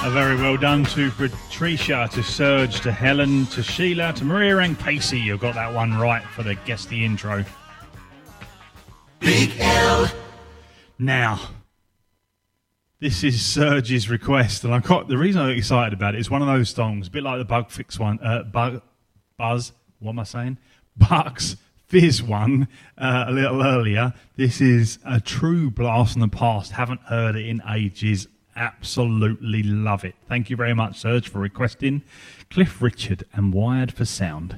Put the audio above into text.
A very well done to Patricia, to Serge, to Helen, to Sheila, to Maria and Casey. You got that one right for the Guess the Intro. Big L. Now, this is Serge's request, and the reason I'm excited about it is one of those songs, a bit like the Bug Fix one, Buzz, what am I saying? Bucks Fizz one a little earlier. This is a true blast from the past. Haven't heard it in ages. Absolutely love it. Thank you very much, Serge, for requesting Cliff Richard and Wired for Sound.